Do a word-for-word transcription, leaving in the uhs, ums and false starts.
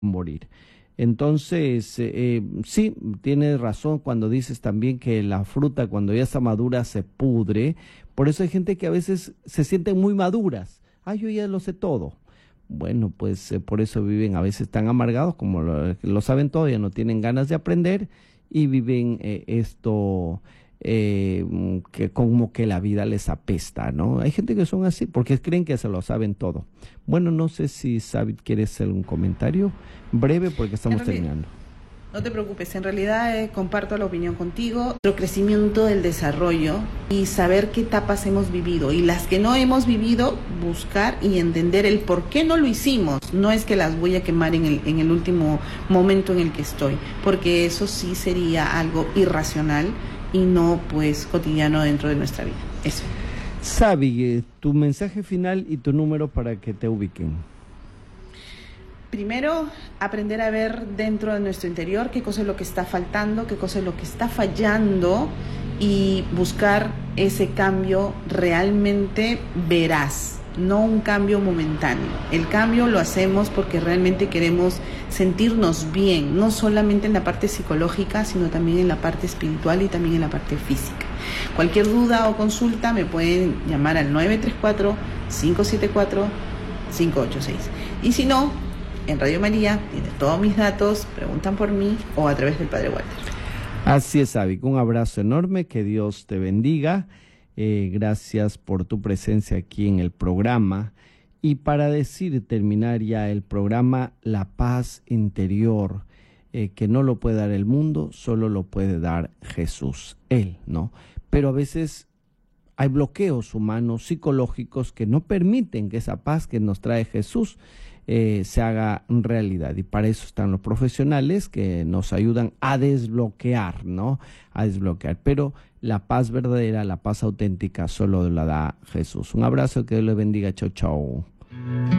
morir. Entonces, eh, sí, tienes razón cuando dices también que la fruta cuando ya está madura se pudre. Por eso hay gente que a veces se sienten muy maduras. Ah, yo ya lo sé todo. Bueno, pues eh, por eso viven a veces tan amargados como lo, lo saben todo, ya no tienen ganas de aprender y viven eh, esto eh, que como que la vida les apesta, ¿no? Hay gente que son así porque creen que se lo saben todo. Bueno, no sé si Sabit quiere hacer un comentario breve porque estamos terminando. No te preocupes, en realidad eh, comparto la opinión contigo. Nuestro crecimiento, el desarrollo y saber qué etapas hemos vivido y las que no hemos vivido, buscar y entender el por qué no lo hicimos. No es que las voy a quemar en el, en el último momento en el que estoy, porque eso sí sería algo irracional y no pues cotidiano dentro de nuestra vida. Eso. Sabi, tu mensaje final y tu número para que te ubiquen. Primero, aprender a ver dentro de nuestro interior qué cosa es lo que está faltando, qué cosa es lo que está fallando y buscar ese cambio realmente veraz, no un cambio momentáneo. El cambio lo hacemos porque realmente queremos sentirnos bien, no solamente en la parte psicológica, sino también en la parte espiritual y también en la parte física. Cualquier duda o consulta me pueden llamar al nueve tres cuatro, cinco siete cuatro, cinco ocho seis. Y si no, en Radio María tiene todos mis datos, preguntan por mí o a través del Padre Walter. Así es, Avic, un abrazo enorme, que Dios te bendiga, eh, gracias por tu presencia aquí en el programa. Y para decir, terminar ya el programa, la paz interior, eh, que no lo puede dar el mundo, solo lo puede dar Jesús, Él, ¿no? Pero a veces hay bloqueos humanos, psicológicos, que no permiten que esa paz que nos trae Jesús Eh, se haga realidad, y para eso están los profesionales que nos ayudan a desbloquear, ¿no? A desbloquear, pero la paz verdadera, la paz auténtica solo la da Jesús. Un abrazo, que Dios le bendiga, chau chau.